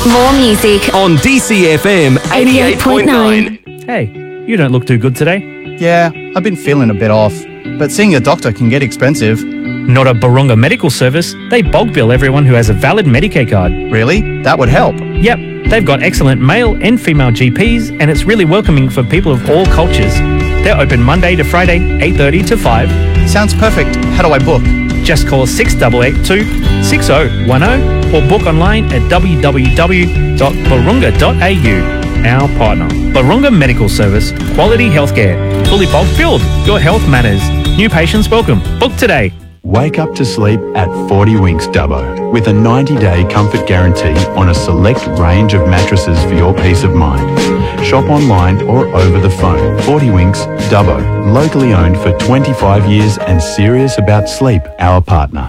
More music on DCFM 88.9. Hey, you don't look too good today. Yeah, I've been feeling a bit off, but seeing a doctor can get expensive. Not at Barunga Medical Service. They bulk bill everyone who has a valid Medicaid card. Really? That would help. Yep, they've got excellent male and female GPs, and it's really welcoming for people of all cultures. They're open Monday to Friday, 8:30 to 5. Sounds perfect. How do I book? Just call 6882-6010 or book online at www.barunga.au. Our partner, Barunga Medical Service, quality healthcare, fully bulk billed. Your health matters. New patients welcome. Book today. Wake up to sleep at 40 Winks Dubbo with a 90-day comfort guarantee on a select range of mattresses for your peace of mind. Shop online or over the phone. 40 Winks Dubbo, locally owned for 25 years and serious about sleep, our partner.